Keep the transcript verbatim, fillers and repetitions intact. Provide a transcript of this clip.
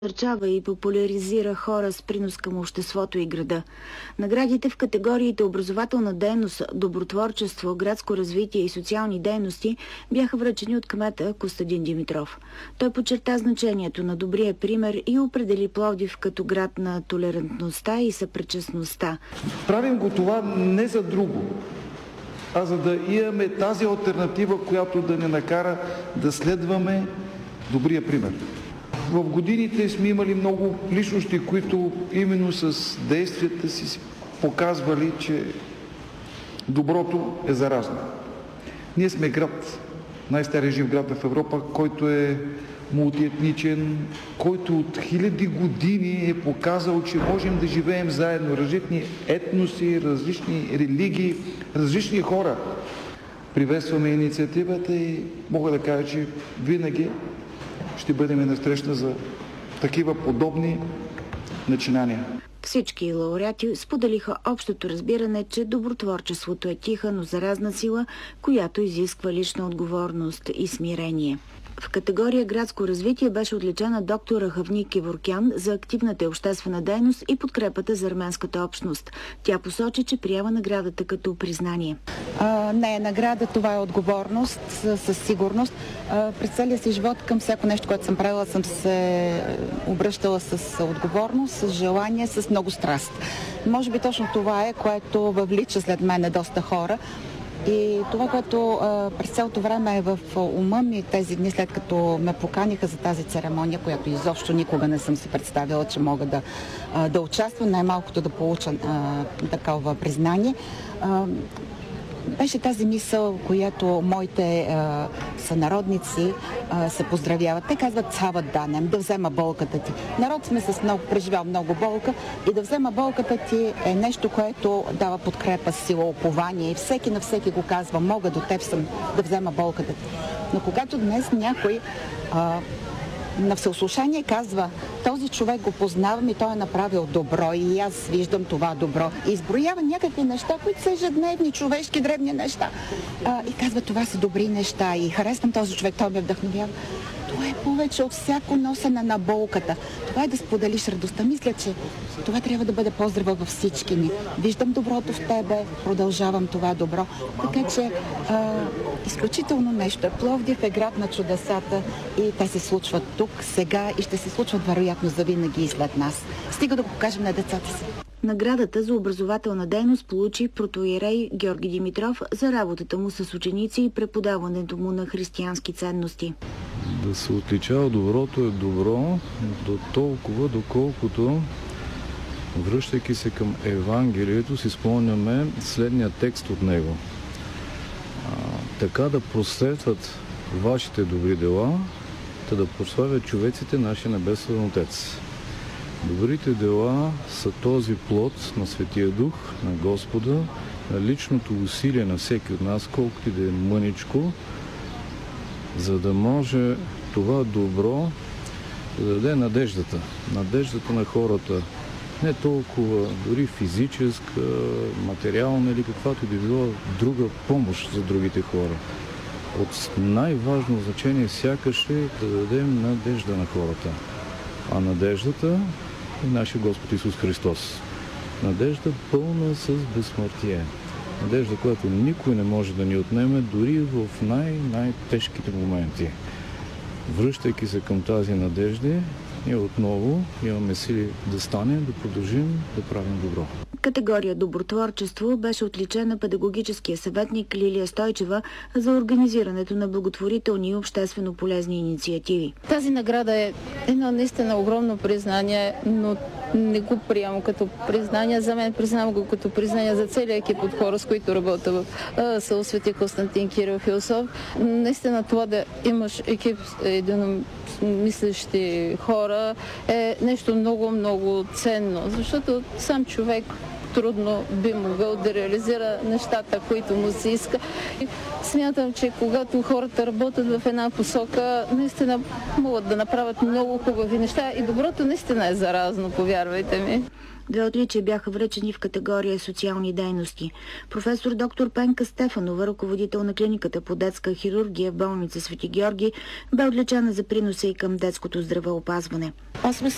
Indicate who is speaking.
Speaker 1: насърчава и популяризира хора с принос към обществото и града. Наградите в категориите образователна дейност, добротворчество, градско развитие и социални дейности бяха връчени от кмета Костадин Димитров. Той подчерта значението на добрия пример и определи Пловдив като град на толерантността и съпричастността.
Speaker 2: Правим го това не за друго, а за да имаме тази алтернатива, която да ни накара да следваме добрия пример. В годините сме имали много личности, които именно с действията си показвали, че доброто е заразно. Ние сме град, най-стария жив град в Европа, който е мултиетничен, който от хиляди години е показал, че можем да живеем заедно. Различни етноси, различни религии, различни хора. Приветстваме инициативата и мога да кажа, че винаги ще бъдем насреща за такива подобни начинания.
Speaker 1: Всички лауреати споделиха общото разбиране, че добротворчеството е тиха, но заразна сила, която изисква лична отговорност и смирение. В категория градско развитие беше отличена доктор Рахавни Кеворкян за активната обществена дейност и подкрепата за арменската общност. Тя посочи, че приема наградата като признание.
Speaker 3: А, не е награда, това е отговорност, със сигурност. А, през целия си живот към всяко нещо, което съм правила, съм се обръщала с отговорност, с желание, с много страст. Може би точно това е, което въвлича след мене доста хора. И това, което а, през цялото време е в ума ми тези дни, след като ме поканиха за тази церемония, която изобщо никога не съм си представила, че мога да, а, да участвам, най-малкото да получа а, такова признание, а, беше тази мисъл, която моите а, сънародници а, се поздравяват. Те казват "Цава данем", да взема болката ти. Народ сме с много, преживял много болка и да взема болката ти е нещо, което дава подкрепа, сила, упование и всеки на всеки го казва: "Мога, до теб съм, да взема болката ти". Но когато днес някой а, на всеослушание казва: "Този човек го познавам и той е направил добро и аз виждам това добро", и изброява някакви неща, които са ежедневни, човешки, дребни неща, а, и казва: "Това са добри неща и харесвам този човек, той ме вдъхновява", това е повече от всяко носене на болката. Това е да споделиш радостта. Мисля, че това трябва да бъде поздрава във всички ни. Виждам доброто в тебе, продължавам това добро. Така че а, изключително нещо. Пловдив е град на чудесата и те се случват тук, сега и ще се случват вероятно завинаги и след нас. Стига да го покажем на децата си.
Speaker 1: Наградата за образователна дейност получи протоиерей Георги Димитров за работата му с ученици и преподаването му на християнски ценности.
Speaker 4: Да се отличава доброто е добро до толкова, доколкото, връщайки се към Евангелието, си спомняме следния текст от него. А, така да просветват вашите добри дела, та да прославят човеците нашия небесен Отец. Добрите дела са този плод на Светия Дух, на Господа, на личното усилие на всеки от нас, колкото и да е мъничко, за да може това добро да даде надеждата. Надеждата на хората. Не толкова дори физическа, материална или каквато и да било друга помощ за другите хора. От най-важно значение сякаш е да дадем надежда на хората. А надеждата е нашия Господ Исус Христос. Надежда пълна с безсмъртие. Надежда, която никой не може да ни отнеме, дори в най-най-тежките моменти. Връщайки се към тази надежда, ние отново имаме сили да станем, да продължим да правим добро.
Speaker 1: Категория добротворчество беше отличена педагогическия съветник Лилия Стойчева за организирането на благотворителни и обществено полезни инициативи.
Speaker 5: Тази награда е едно наистина огромно признание, но не го приемам като признание. За мен признавам го като признание за целия екип от хора, с които работя в село Свети Константин Кирил Философ. Наистина това да имаш екип единомислещи хора е нещо много-много ценно, защото сам човек трудно би могъл да реализира нещата, които му се иска. И смятам, че когато хората работят в една посока, наистина могат да направят много хубави неща и доброто наистина е заразно, повярвайте ми.
Speaker 1: Две отличия бяха връчени в категория социални дейности. Професор доктор Пенка Стефанова, ръководител на клиниката по детска хирургия в болница Свети Георги, бе отличена за приноса и към детското здравеопазване.
Speaker 6: Аз мисля,